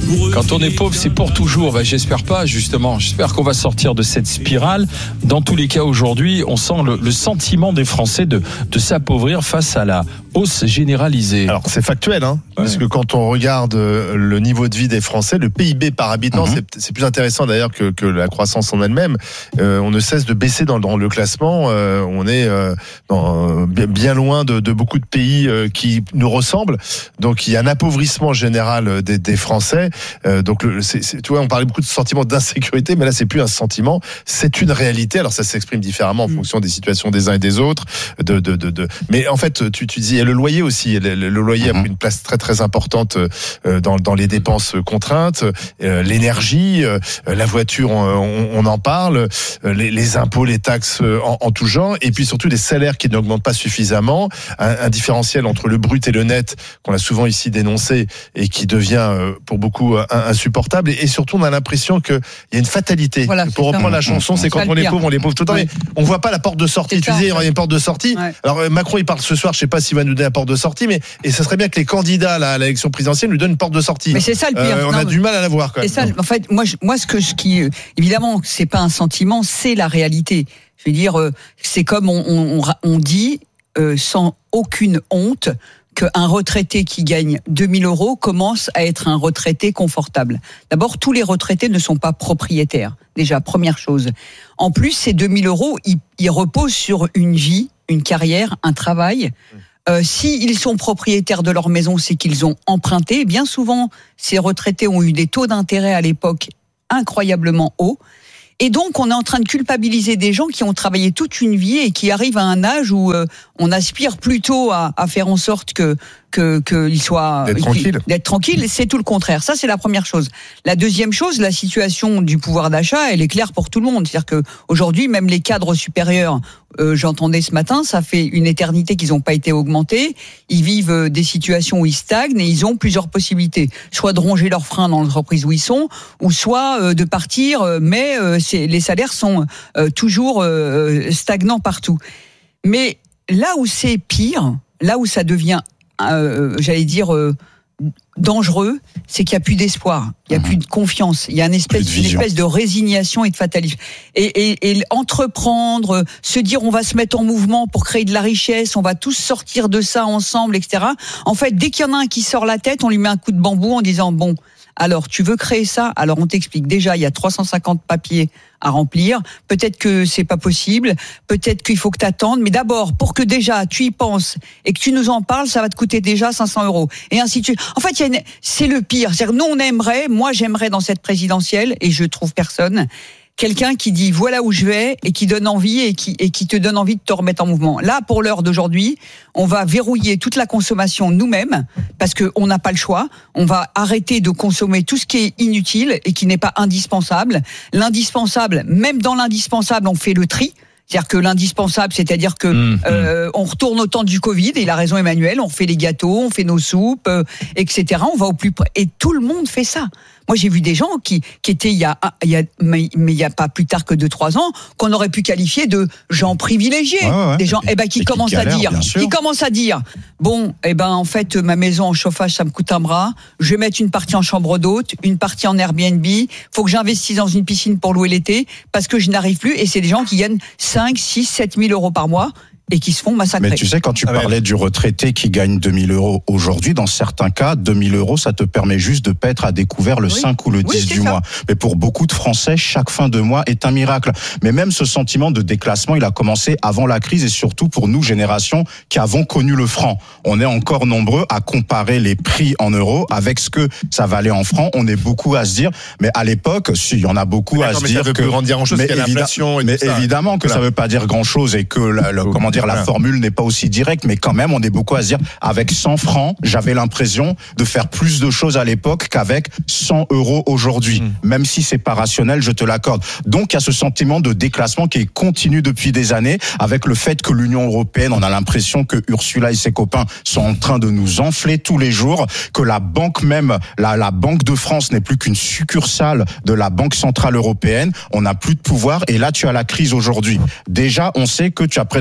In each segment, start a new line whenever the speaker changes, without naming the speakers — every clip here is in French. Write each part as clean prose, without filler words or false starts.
Quand on est pauvre, c'est pour toujours. J'espère pas, justement. J'espère qu'on va sortir de cette spirale. Dans tous les cas, aujourd'hui, on sent le sentiment des Français de s'appauvrir face à la hausse généralisée.
Alors, c'est factuel, hein, parce que quand on regarde le niveau de vie des Français, le PIB par habitant, c'est plus intéressant d'ailleurs que la croissance en elle-même. On ne cesse de baisser dans le classement. On est bien loin de beaucoup de pays qui nous ressemblent. Donc, il y a un appauvrissement général des Français. Donc, tu vois, on parlait beaucoup de sentiment d'insécurité, mais là, c'est plus un sentiment, c'est une réalité. Alors, ça s'exprime différemment en fonction des situations des uns et des autres. Mais en fait, tu dis, il y a le loyer aussi. Le loyer a pris une place très très importante dans les dépenses contraintes. L'énergie, la voiture, on en parle. Les impôts, les taxes en tout genre. Et puis surtout, les salaires qui n'augmentent pas suffisamment. Un différentiel entre le brut et le net qu'on a souvent ici dénoncé et qui devient pour beaucoup insupportable. Et surtout, on a l'impression qu'il y a une fatalité. Voilà, pour reprendre la chanson, c'est quand on est pauvre tout le temps. Mais on voit pas la porte de sortie. Tu disais, il y a une porte de sortie. Ouais. Alors Macron, il parle ce soir, je sais pas s'il va nous donner la porte de sortie, mais ça serait bien que les candidats à l'élection présidentielle nous donnent une porte de sortie.
Mais c'est ça le pire.
On a du mal à la voir. Quand même.
C'est ça. En fait, moi, ce qui évidemment, c'est pas un sentiment, c'est la réalité. Je veux dire, c'est comme on dit sans aucune honte qu'un retraité qui gagne 2 000 € commence à être un retraité confortable. D'abord, tous les retraités ne sont pas propriétaires. Déjà, première chose. En plus, ces 2 000 €, ils reposent sur une vie, une carrière, un travail. S'ils sont propriétaires de leur maison, c'est qu'ils ont emprunté. Bien souvent, ces retraités ont eu des taux d'intérêt à l'époque incroyablement hauts. Et donc, on est en train de culpabiliser des gens qui ont travaillé toute une vie et qui arrivent à un âge où on aspire plutôt à faire en sorte qu'ils soient d'être tranquilles. C'est tout le contraire. Ça, c'est la première chose. La deuxième chose, la situation du pouvoir d'achat, elle est claire pour tout le monde. C'est-à-dire que aujourd'hui, même les cadres supérieurs, j'entendais ce matin, ça fait une éternité qu'ils n'ont pas été augmentés. Ils vivent des situations où ils stagnent et ils ont plusieurs possibilités. Soit de ronger leurs freins dans l'entreprise où ils sont, ou soit de partir, mais les salaires sont toujours stagnants partout. Mais là où c'est pire, là où ça devient, dangereux, c'est qu'il n'y a plus d'espoir, il n'y a plus de confiance, il y a une espèce de résignation et de fatalisme. Et entreprendre, se dire on va se mettre en mouvement pour créer de la richesse, on va tous sortir de ça ensemble, etc. En fait, dès qu'il y en a un qui sort la tête, on lui met un coup de bambou en disant bon, alors tu veux créer ça, alors on t'explique déjà, il y a 350 papiers à remplir, peut-être que c'est pas possible, peut-être qu'il faut que t'attendes, mais d'abord, pour que déjà tu y penses et que tu nous en parles, ça va te coûter déjà 500 €. Et ainsi de suite. En fait, c'est le pire. C'est-à-dire, moi j'aimerais dans cette présidentielle, et je trouve personne, quelqu'un qui dit voilà où je vais et qui donne envie et qui te donne envie de te remettre en mouvement. Là, pour l'heure d'aujourd'hui, on va verrouiller toute la consommation nous-mêmes parce qu'on n'a pas le choix. On va arrêter de consommer tout ce qui est inutile et qui n'est pas indispensable. L'indispensable, même dans l'indispensable, on fait le tri. C'est-à-dire que l'indispensable, c'est-à-dire que on retourne au temps du Covid, et il a raison Emmanuel, on fait les gâteaux, on fait nos soupes, etc. On va au plus près. Et tout le monde fait ça. Moi, j'ai vu des gens qui étaient il y a pas plus tard que 2-3 ans, qu'on aurait pu qualifier de gens privilégiés. Des gens, qui commencent à dire, bon, en fait, ma maison en chauffage, ça me coûte un bras. Je vais mettre une partie en chambre d'hôte, une partie en Airbnb. Faut que j'investisse dans une piscine pour louer l'été parce que je n'arrive plus. Et c'est des gens qui gagnent 5, 6, 7 000 € par mois et qui se font massacrer.
Mais tu sais, quand tu parlais du retraité qui gagne 2 000 € aujourd'hui, dans certains cas, 2 000 €, ça te permet juste de pas être à découvert le 5 ou le 10 du mois. Mais pour beaucoup de Français, chaque fin de mois est un miracle. Mais même ce sentiment de déclassement, il a commencé avant la crise et surtout pour nous, génération qui avons connu le franc. On est encore nombreux à comparer les prix en euros avec ce que ça valait en francs. On est beaucoup à se dire, mais à l'époque, il y en a beaucoup à se dire que...
Mais
évidemment que ça veut pas dire grand-chose et que la formule n'est pas aussi directe, mais quand même, on est beaucoup à se dire, avec 100 francs, j'avais l'impression de faire plus de choses à l'époque qu'avec 100 € aujourd'hui. Même si c'est pas rationnel, je te l'accorde. Donc, il y a ce sentiment de déclassement qui est continu depuis des années, avec le fait que l'Union européenne, on a l'impression que Ursula et ses copains sont en train de nous enfler tous les jours, que la banque même, la Banque de France n'est plus qu'une succursale de la Banque Centrale Européenne. On n'a plus de pouvoir, et là, tu as la crise aujourd'hui. Déjà, on sait que tu as près de 10 millions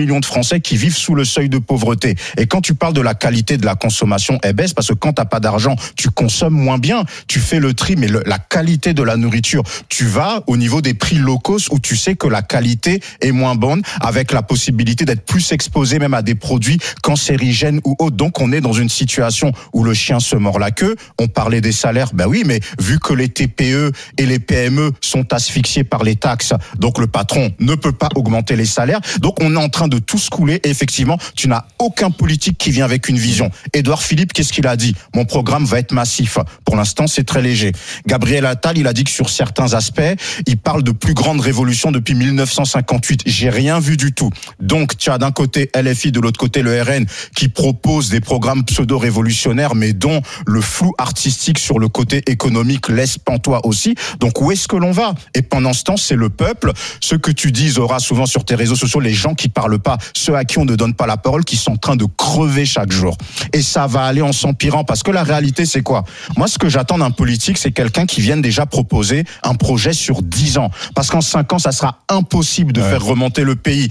millions de Français qui vivent sous le seuil de pauvreté. Et quand tu parles de la qualité de la consommation, elle baisse parce que quand t'as pas d'argent, tu consommes moins bien. Tu fais le tri, mais la qualité de la nourriture, tu vas au niveau des prix low cost où tu sais que la qualité est moins bonne, avec la possibilité d'être plus exposé même à des produits cancérigènes ou autres. Donc on est dans une situation où le chien se mord la queue. On parlait des salaires, ben oui, mais vu que les TPE et les PME sont asphyxiés par les taxes, donc le patron ne peut pas augmenter les salaires. Donc on est en train de tous couler. Et effectivement, tu n'as aucun politique qui vient avec une vision. Édouard Philippe, qu'est-ce qu'il a dit? Mon programme va être massif. Pour l'instant, c'est très léger. Gabriel Attal, il a dit que sur certains aspects, il parle de plus grande révolution depuis 1958. J'ai rien vu du tout. Donc, tu as d'un côté LFI, de l'autre côté le RN, qui propose des programmes pseudo-révolutionnaires, mais dont le flou artistique sur le côté économique laisse pantois aussi. Donc, où est-ce que l'on va? Et pendant ce temps, c'est le peuple. Ce que tu dis, Zora, souvent sur tes réseaux sociaux, les gens qui parlent pas, ceux à qui on ne donne pas la parole, qui sont en train de crever chaque jour. Et ça va aller en s'empirant, parce que la réalité, c'est quoi? Moi, ce que j'attends d'un politique, c'est quelqu'un qui vienne déjà proposer un projet sur 10 ans. Parce qu'en 5 ans, ça sera impossible de faire remonter le pays.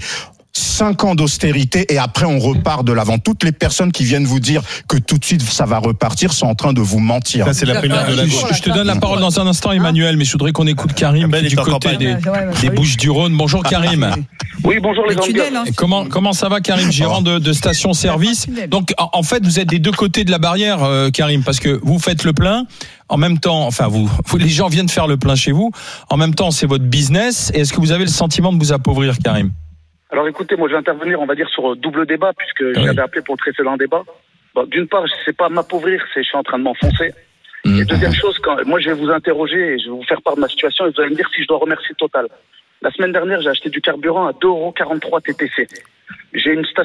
5 ans d'austérité et après on repart de l'avant. Toutes les personnes qui viennent vous dire que tout de suite ça va repartir sont en train de vous mentir.
Ça, c'est la primaire de la gauche.
Je te donne la parole dans un instant, Emmanuel, mais je voudrais qu'on écoute Karim du côté des Bouches-du-Rhône. Bonjour Karim.
Oui, bonjour les gars.
Comment ça va Karim, gérant de station-service? Donc en fait vous êtes des deux côtés de la barrière, Karim, parce que vous faites le plein. En même temps, enfin les gens viennent faire le plein chez vous. En même temps, c'est votre business. Et est-ce que vous avez le sentiment de vous appauvrir, Karim?
Alors écoutez, moi je vais intervenir, on va dire, sur double débat, puisque j'avais appelé pour le précédent débat. Bon, d'une part, c'est pas m'appauvrir, c'est je suis en train de m'enfoncer. Et deuxième chose, moi je vais vous interroger et je vais vous faire part de ma situation et vous allez me dire si je dois remercier Total. La semaine dernière, j'ai acheté du carburant à 2,43 € TTC. J'ai une station